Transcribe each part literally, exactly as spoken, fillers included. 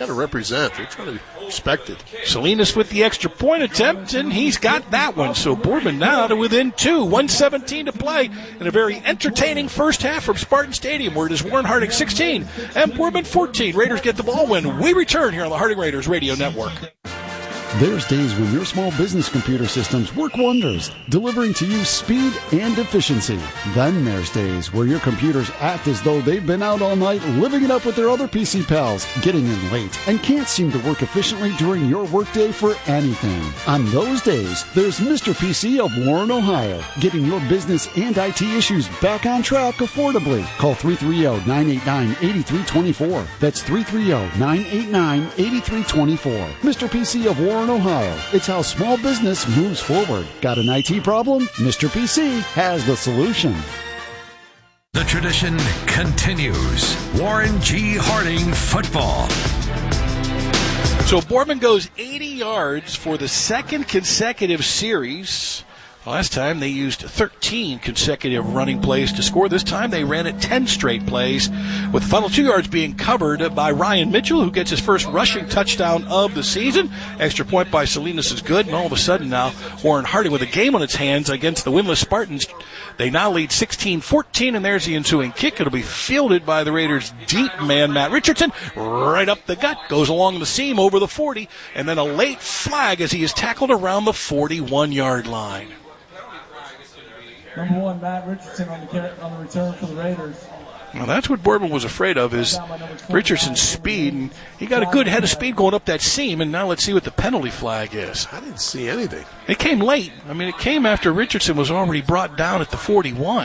got to represent. They're trying to be respected. Salinas with the extra point attempt, and he's got that one. So Boardman now to within two. one seventeen to play in a very entertaining first half from Spartan Stadium, where it is Warren Harding sixteen and Boardman fourteen. Raiders get the ball when we return here on the Harding Raiders Radio Network. There's days when your small business computer systems work wonders, delivering to you speed and efficiency. Then there's days where your computers act as though they've been out all night living it up with their other P C pals, getting in late, and can't seem to work efficiently during your workday for anything. On those days, there's Mister P C of Warren, Ohio, getting your business and I T issues back on track affordably. Call three three zero, nine eight nine, eight three two four. That's three three zero, nine eight nine, eight three two four. Mister P C of Warren, Ohio. It's how small business moves forward. Got an I T problem? Mister P C has the solution. The tradition continues. Warren G. Harding football. So Boardman goes eighty yards for the second consecutive series. Last time they used thirteen consecutive running plays to score. This time they ran it ten straight plays, with the final two yards being covered by Ryan Mitchell, who gets his first rushing touchdown of the season. Extra point by Salinas is good, and all of a sudden now Warren Harding with a game on its hands against the winless Spartans. They now lead sixteen fourteen, and there's the ensuing kick. It'll be fielded by the Raiders' deep man, Matt Richardson, right up the gut, goes along the seam over the forty, and then a late flag as he is tackled around the forty-one-yard line. Number one, Matt Richardson on the, on the return for the Raiders. Well, that's what Boardman was afraid of, is Richardson's speed. And he got a good head of speed going up that seam, and now let's see what the penalty flag is. I didn't see anything. It came late. I mean, it came after Richardson was already brought down at the forty-one.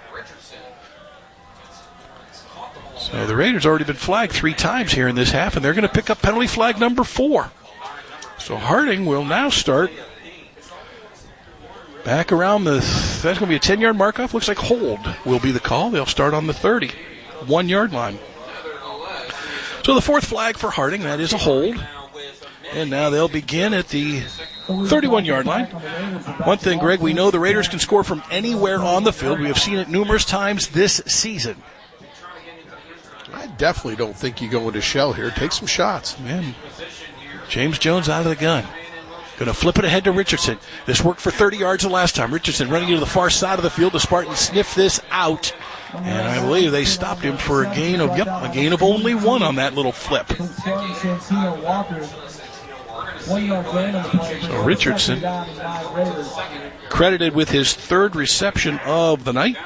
So the Raiders already been flagged three times here in this half, and they're going to pick up penalty flag number four. So Harding will now start back around the, that's going to be a ten-yard mark-off. Looks like hold will be the call. They'll start on the thirty-one-yard line. So the fourth flag for Harding, that is a hold. And now they'll begin at the thirty-one-yard line. One thing, Greg, we know the Raiders can score from anywhere on the field. We have seen it numerous times this season. I definitely don't think you go into shell here. Take some shots. Man, James Jones out of the gun. Going to flip it ahead to Richardson. This worked for thirty yards the last time. Richardson running into the far side of the field. The Spartans sniff this out. And I believe they stopped him for a gain of, yep, a gain of only one on that little flip. So Richardson credited with his third reception of the night.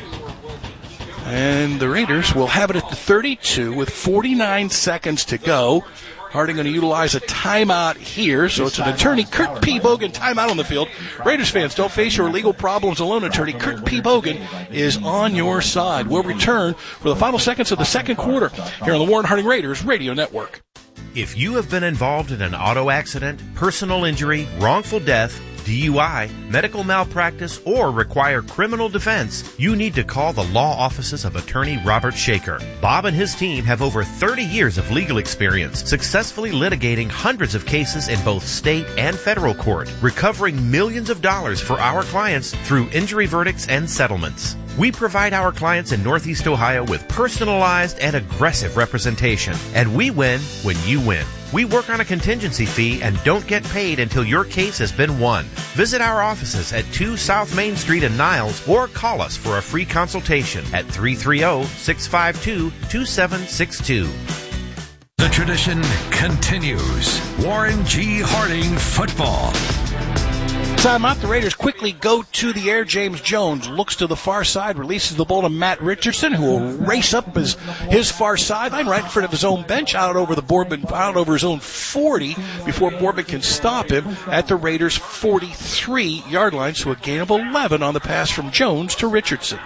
And the Raiders will have it at the thirty-two with forty-nine seconds to go. Harding going to utilize a timeout here, so it's an attorney, Kurt P. Bogan, timeout on the field. Raiders fans, don't face your legal problems alone. Attorney Kurt P. Bogan is on your side. We'll return for the final seconds of the second quarter here on the Warren Harding Raiders Radio Network. If you have been involved in an auto accident, personal injury, wrongful death, D U I, medical malpractice, or require criminal defense, you need to call the law offices of attorney Robert Shaker. Bob and his team have over thirty years of legal experience, successfully litigating hundreds of cases in both state and federal court, recovering millions of dollars for our clients through injury verdicts and settlements. We provide our clients in Northeast Ohio with personalized and aggressive representation, and we win when you win. We work on a contingency fee and don't get paid until your case has been won. Visit our offices at two South Main Street in Niles or call us for a free consultation at three three zero, six five two, two seven six two. The tradition continues. Warren G. Harding football. Timeout. The Raiders quickly go to the air. James Jones looks to the far side, releases the ball to Matt Richardson, who will race up his, his far sideline right in front of his own bench, out over the Boardman, out over his own forty before Boardman can stop him at the Raiders' forty-three-yard line. So a gain of eleven on the pass from Jones to Richardson.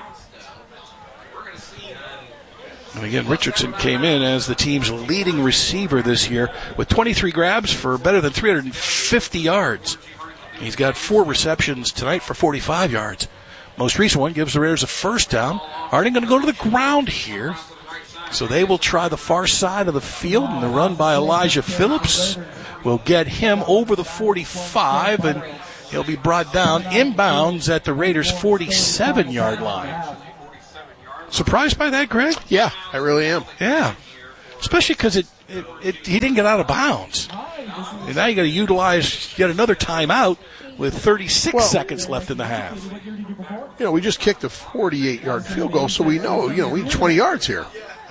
And again, Richardson came in as the team's leading receiver this year with twenty-three grabs for better than three hundred fifty yards. He's got four receptions tonight for forty-five yards. Most recent one gives the Raiders a first down. Harding going to go to the ground here. So they will try the far side of the field, and the run by Elijah Phillips will get him over the forty-five, and he'll be brought down inbounds at the Raiders' forty-seven-yard line. Surprised by that, Greg? Yeah, I really am. Yeah. Especially because it, it, it, he didn't get out of bounds. And now you got to utilize yet another timeout with thirty-six well, seconds left in the half. You know, we just kicked a forty-eight-yard field goal, so we know, you know, we need twenty yards here.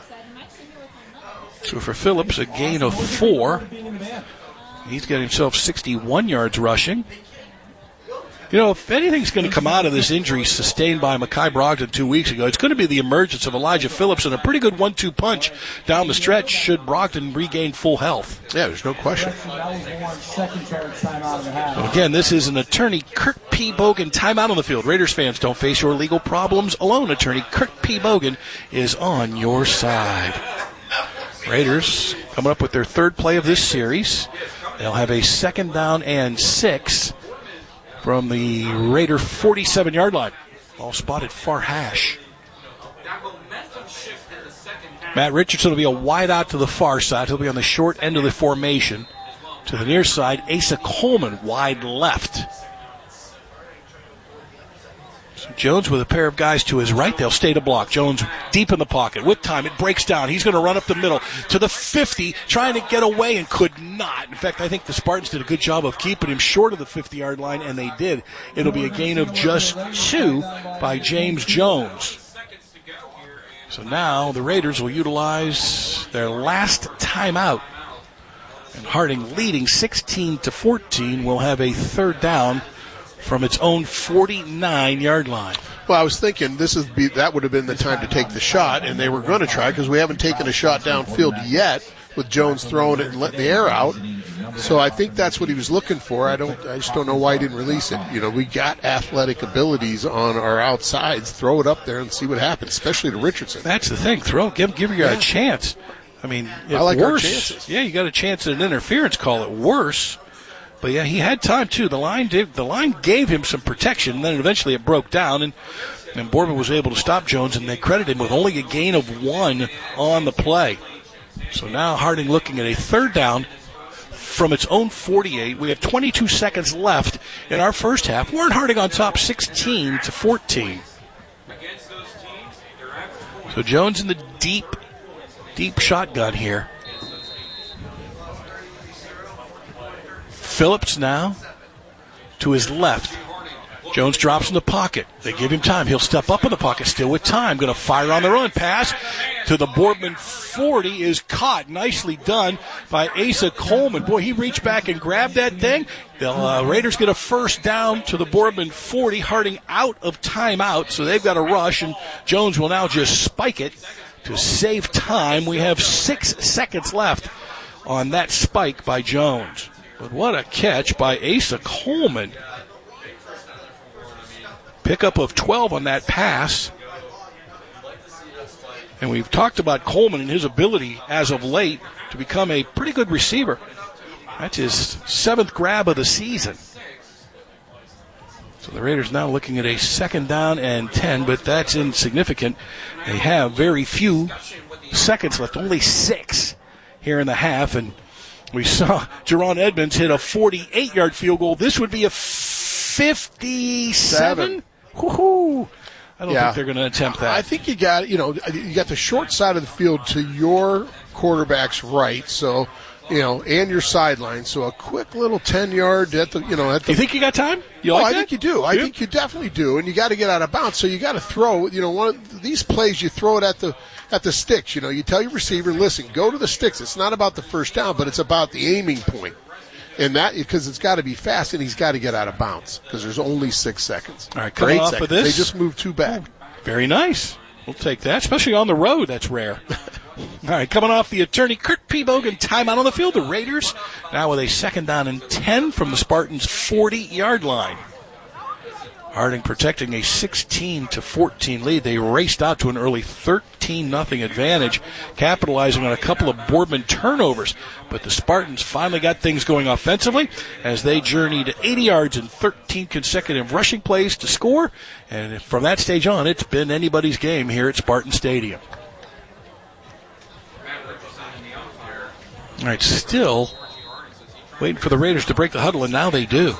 So for Phillips, a gain of four. He's got himself sixty-one yards rushing. You know, if anything's going to come out of this injury sustained by Mekhi Brogdon two weeks ago, it's going to be the emergence of Elijah Phillips and a pretty good one two punch down the stretch should Brogdon regain full health. Yeah, there's no question. So again, this is an attorney Kirk P. Bogan timeout on the field. Raiders fans, don't face your legal problems alone. Attorney Kirk P. Bogan is on your side. Raiders coming up with their third play of this series. They'll have a second down and six from the Raider forty-seven-yard line. All spotted far hash. Matt Richardson will be a wide out to the far side. He'll be on the short end of the formation. To the near side, Asa Coleman wide left. So Jones with a pair of guys to his right. They'll stay to block. Jones deep in the pocket. With time, it breaks down. He's going to run up the middle to the fifty, trying to get away and could not. In fact, I think the Spartans did a good job of keeping him short of the fifty-yard line, and they did. It'll be a gain of just two by James Jones. So now the Raiders will utilize their last timeout. And Harding, leading sixteen to fourteen, will have a third down from its own forty-nine-yard line. Well, I was thinking this is be, that would have been the time to take the shot, and they were going to try because we haven't taken a shot downfield yet with Jones throwing it and letting the air out. So I think that's what he was looking for. I don't. I just don't know why he didn't release it. You know, we got athletic abilities on our outsides. Throw it up there and see what happens, especially to Richardson. That's the thing. Throw, give, give your guy a chance. I mean, if I like worse, our chances. Yeah, you got a chance at an interference call at worse. But yeah, he had time too. The line did. The line gave him some protection, and then eventually it broke down, and and Boardman was able to stop Jones, and they credit him with only a gain of one on the play. So now Harding looking at a third down from its own forty-eight. We have twenty-two seconds left in our first half. Warren Harding on top, sixteen to fourteen. So Jones in the deep, deep shotgun here. Phillips now to his left. Jones drops in the pocket. They give him time. He'll step up in the pocket, still with time. Going to fire on the run. Pass to the Boardman forty is caught. Nicely done by Asa Coleman. Boy, he reached back and grabbed that thing. The uh, Raiders get a first down to the Boardman forty. Harding out of timeout, so they've got a rush, and Jones will now just spike it to save time. We have six seconds left on that spike by Jones. But what a catch by Asa Coleman. Pickup of twelve on that pass. And we've talked about Coleman and his ability as of late to become a pretty good receiver. That's his seventh grab of the season. So the Raiders now looking at a second down and ten, but that's insignificant. They have very few seconds left, only six here in the half, and we saw Jerron Edmonds hit a forty-eight-yard field goal. This would be a fifty-seven? Woo-hoo. I don't yeah. think they're going to attempt that. I think you got, you know, you got the short side of the field to your quarterback's right, so, you know, and your sideline. So a quick little ten-yard at the, you know, at the. You think you got time? You oh, like I that? think you do. I yeah. think you definitely do, and you got to get out of bounds. So you got to throw. You know, one of these plays, you throw it at the at the sticks. You know, you tell your receiver, listen, go to the sticks. It's not about the first down, but it's about the aiming point. And that, because it's got to be fast, and he's got to get out of bounds because there's only six seconds. All right, coming off seconds. of this. They just moved two back. Very nice. We'll take that, especially on the road. That's rare. All right, coming off the attorney, Kirk P. Bogan, timeout on the field. The Raiders now with a second down and ten from the Spartans' forty-yard line. Harding protecting a sixteen to fourteen lead. They raced out to an early thirteen nothing advantage, capitalizing on a couple of Boardman turnovers. But the Spartans finally got things going offensively as they journeyed eighty yards in thirteen consecutive rushing plays to score. And from that stage on, it's been anybody's game here at Spartan Stadium. All right, still waiting for the Raiders to break the huddle, and now they do.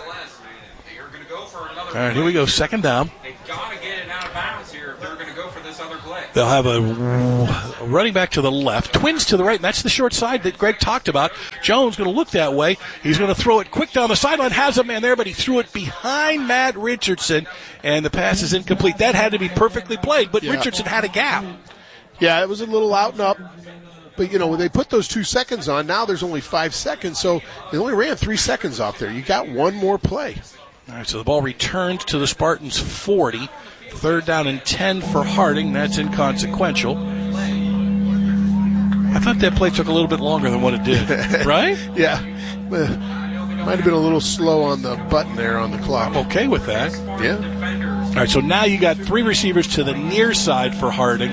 All right, here we go. Second down. They've got to get it out of bounds here if they're going to go for this other play. They'll have a running back to the left, twins to the right, and that's the short side that Greg talked about. Jones going to look that way. He's going to throw it quick down the sideline, has a man there, but he threw it behind Matt Richardson, and the pass is incomplete. That had to be perfectly played, but yeah. Richardson had a gap. Yeah, it was a little out and up. But, you know, when they put those two seconds on, now there's only five seconds, so they only ran three seconds off there. You got one more play. All right, so the ball returned to the Spartans forty. Third down and ten for Harding. That's inconsequential. I thought that play took a little bit longer than what it did, right? Yeah. Might have been a little slow on the button there on the clock. I'm okay with that. Yeah. All right, so now you got three receivers to the near side for Harding.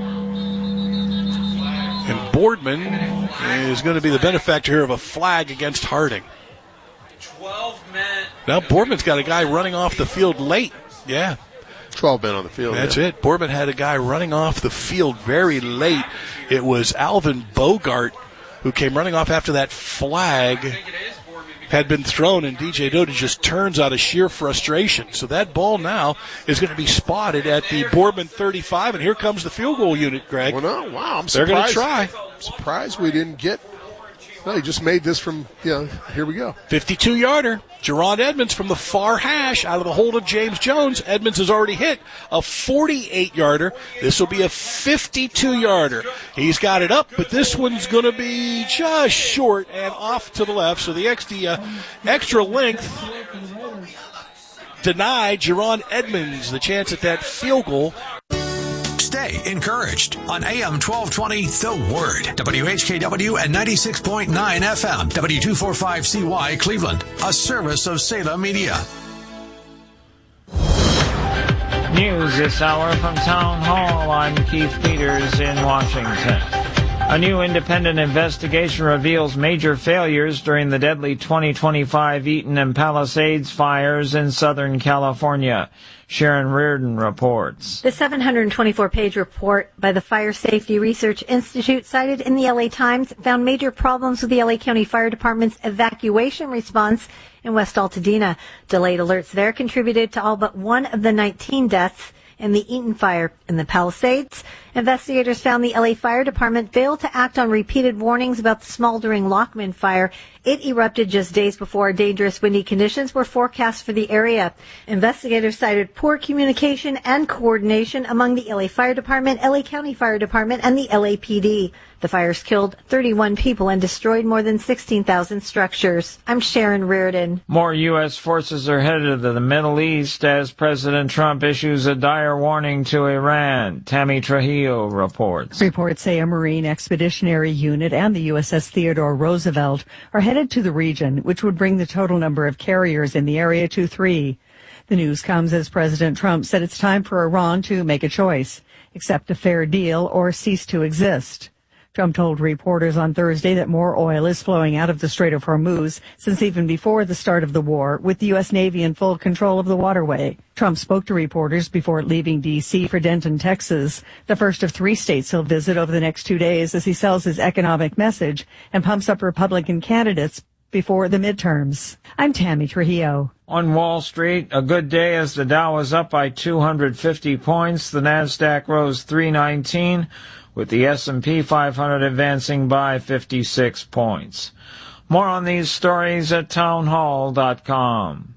And Boardman is going to be the benefactor here of a flag against Harding. twelve men. Now Boardman's got a guy running off the field late. Yeah. twelve men on the field. That's yeah. it. Boardman had a guy running off the field very late. It was Alvin Bogart who came running off after that flag had been thrown, and D J Doty just turns out of sheer frustration. So that ball now is going to be spotted at the Boardman thirty-five, and here comes the field goal unit, Greg. Well, no, wow, I'm surprised. They're going to try. I'm surprised we didn't get. Well, he just made this from, you know, here we go. fifty-two-yarder. Jerron Edmonds from the far hash out of the hold of James Jones. Edmonds has already hit a forty-eight-yarder. This will be a fifty-two-yarder. He's got it up, but this one's going to be just short and off to the left. So the extra, uh, extra length denied Jerron Edmonds the chance at that field goal. Stay encouraged on A M twelve twenty The Word, W H K W and ninety-six point nine F M, W two forty-five C Y Cleveland, a service of Salem Media. News this hour from Town Hall. I'm Keith Peters in Washington. A new independent investigation reveals major failures during the deadly twenty twenty-five Eaton and Palisades fires in Southern California. Sharon Reardon reports. The seven hundred twenty-four page report by the Fire Safety Research Institute cited in the L A Times found major problems with the L A County Fire Department's evacuation response in West Altadena. Delayed alerts there contributed to all but one of the nineteen deaths in the Eaton fire in the Palisades. Investigators found the L A Fire Department failed to act on repeated warnings about the smoldering Lockman fire. It erupted just days before dangerous windy conditions were forecast for the area. Investigators cited poor communication and coordination among the L A Fire Department, L A County Fire Department, and the L A P D. The fires killed thirty-one people and destroyed more than sixteen thousand structures. I'm Sharon Reardon. More U S forces are headed to the Middle East as President Trump issues a dire warning to Iran. Tammy Trujillo reports. Reports say a Marine Expeditionary Unit and the U S S Theodore Roosevelt are headed to the region, which would bring the total number of carriers in the area to three. The news comes as President Trump said it's time for Iran to make a choice, accept a fair deal or cease to exist. Trump told reporters on Thursday that more oil is flowing out of the Strait of Hormuz since even before the start of the war, with the U S Navy in full control of the waterway. Trump spoke to reporters before leaving D C for Denton, Texas, the first of three states he'll visit over the next two days as he sells his economic message and pumps up Republican candidates before the midterms. I'm Tammy Trujillo. On Wall Street, a good day as the Dow was up by two hundred fifty points. The Nasdaq rose three nineteen, with the S and P five hundred advancing by fifty-six points. More on these stories at townhall dot com.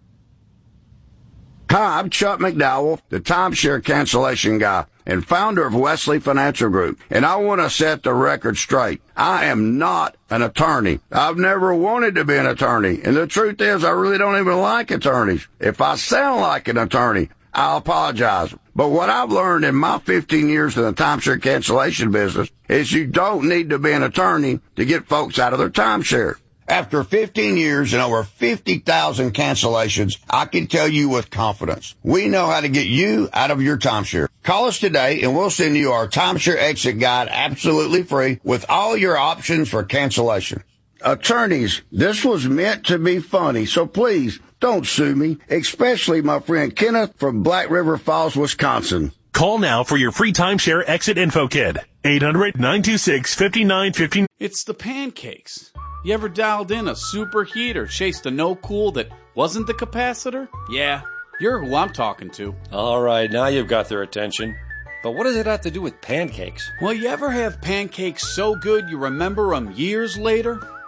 Hi, I'm Chuck McDowell, the timeshare cancellation guy and founder of Wesley Financial Group, and I want to set the record straight. I am not an attorney. I've never wanted to be an attorney, and the truth is I really don't even like attorneys. If I sound like an attorney, I apologize. But what I've learned in my fifteen years in the timeshare cancellation business is you don't need to be an attorney to get folks out of their timeshare. After fifteen years and over fifty thousand cancellations, I can tell you with confidence, we know how to get you out of your timeshare. Call us today and we'll send you our timeshare exit guide absolutely free with all your options for cancellation. Attorneys, this was meant to be funny, so please don't sue me, especially my friend Kenneth from Black River Falls, Wisconsin. Call now for your free timeshare exit info kit. eight hundred, nine two six, five nine five nine. It's the pancakes. You ever dialed in a superheat or chased a no-cool that wasn't the capacitor? Yeah, you're who I'm talking to. All right, now you've got their attention. But what does it have to do with pancakes? Well, you ever have pancakes so good you remember them years later?